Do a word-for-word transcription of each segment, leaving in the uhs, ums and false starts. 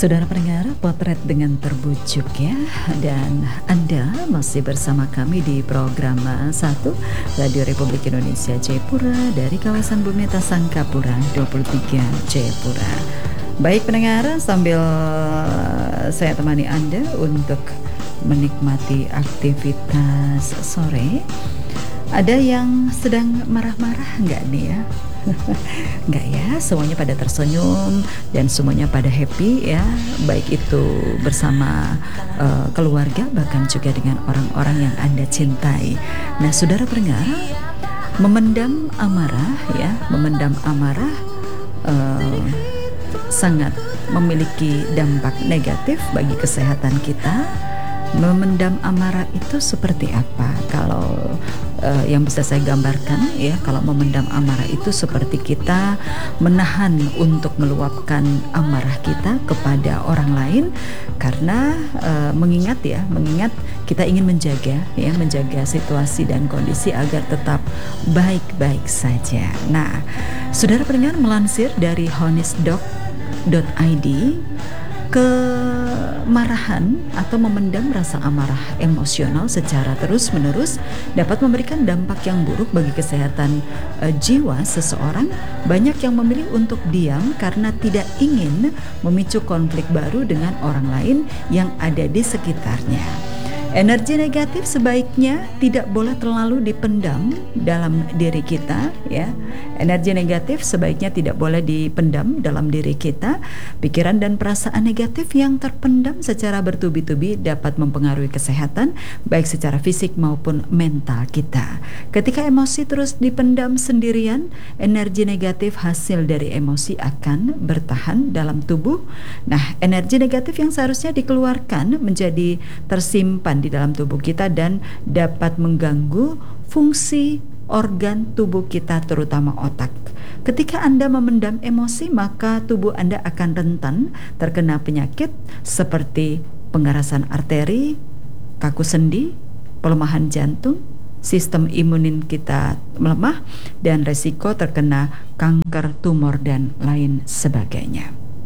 Saudara pendengar, potret dengan terbujuk ya. Dan Anda masih bersama kami di program satu Radio Republik Indonesia Jayapura dari kawasan Bumi Sangkapura dua puluh tiga Jayapura. Baik pendengar, sambil saya temani Anda untuk menikmati aktivitas sore. Ada yang sedang marah-marah nggak nih ya? Enggak ya, semuanya pada tersenyum dan semuanya pada happy ya, baik itu bersama uh, keluarga bahkan juga dengan orang-orang yang Anda cintai. Nah, saudara pendengar, memendam amarah ya, memendam amarah uh, sangat memiliki dampak negatif bagi kesehatan kita. Memendam amarah itu seperti apa? Kalau uh, yang bisa saya gambarkan ya, kalau memendam amarah itu seperti kita menahan untuk meluapkan amarah kita kepada orang lain karena uh, mengingat ya, mengingat kita ingin menjaga ya, menjaga situasi dan kondisi agar tetap baik-baik saja. Nah, saudara pendengar, melansir dari honestdoc dot i d, kemarahan atau memendam rasa amarah emosional secara terus-menerus dapat memberikan dampak yang buruk bagi kesehatan e, jiwa seseorang. Banyak yang memilih untuk diam karena tidak ingin memicu konflik baru dengan orang lain yang ada di sekitarnya. Energi negatif sebaiknya tidak boleh terlalu dipendam dalam diri kita ya. Energi negatif sebaiknya tidak boleh dipendam dalam diri kita. Pikiran dan perasaan negatif yang terpendam secara bertubi-tubi dapat mempengaruhi kesehatan baik secara fisik maupun mental kita. Ketika emosi terus dipendam sendirian, energi negatif hasil dari emosi akan bertahan dalam tubuh. Nah, energi negatif yang seharusnya dikeluarkan menjadi tersimpan di dalam tubuh kita dan dapat mengganggu fungsi organ tubuh kita, terutama otak. Ketika Anda memendam emosi, maka tubuh Anda akan rentan terkena penyakit seperti pengerasan arteri, kaku sendi, pelemahan jantung, sistem imun kita melemah, dan resiko terkena kanker, tumor, dan lain sebagainya.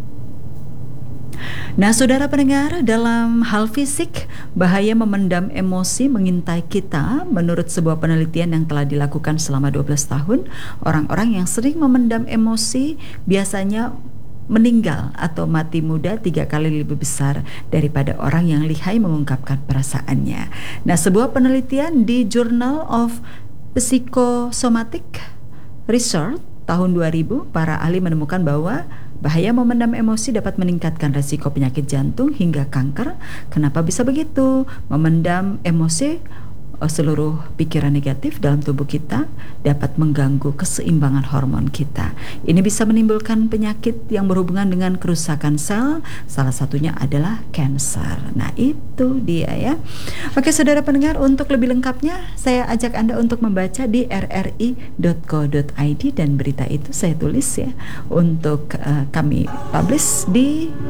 Nah, saudara pendengar, dalam hal fisik, bahaya memendam emosi mengintai kita. Menurut sebuah penelitian yang telah dilakukan selama dua belas tahun, orang-orang yang sering memendam emosi biasanya meninggal atau mati muda tiga kali lebih besar daripada orang yang lihai mengungkapkan perasaannya. Nah, sebuah penelitian di Journal of Psychosomatic Research tahun dua ribu, para ahli menemukan bahwa bahaya memendam emosi dapat meningkatkan resiko penyakit jantung hingga kanker. Kenapa bisa begitu? Memendam emosi, seluruh pikiran negatif dalam tubuh kita dapat mengganggu keseimbangan hormon kita. Ini bisa menimbulkan penyakit yang berhubungan dengan kerusakan sel, salah satunya adalah kanker. Nah, itu dia ya. Oke, saudara pendengar, untuk lebih lengkapnya saya ajak Anda untuk membaca di r r i dot co dot i d, dan berita itu saya tulis ya untuk uh, kami publish di